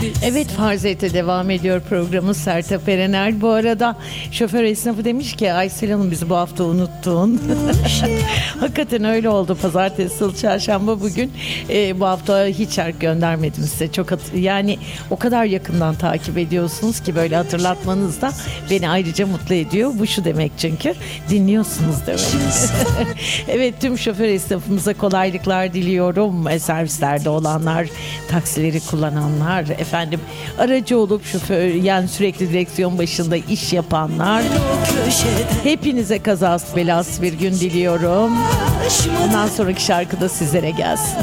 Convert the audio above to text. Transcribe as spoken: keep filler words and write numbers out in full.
Evet, Farzet'e devam ediyor programımız. Sertab Erener. Bu arada şoför esnafı demiş ki Aysel Hanım bizi bu hafta unuttun. Hakikaten öyle oldu. Pazartesi, Salı, Çarşamba bugün. E, bu hafta hiç şarkı göndermedim size. Çok hat- yani o kadar yakından takip ediyorsunuz ki böyle hatırlatmanız da beni ayrıca mutlu ediyor. Bu şu demek çünkü dinliyorsunuz demek. Evet, tüm şoför esnafımıza kolaylıklar diliyorum. E, servislerde olanlar, taksileri kullananlar, efendim aracı olup şoför yani sürekli direksiyon başında iş yapanlar, hepinize kazasız belasız bir gün diliyorum. Ondan sonraki şarkı da sizlere gelsin.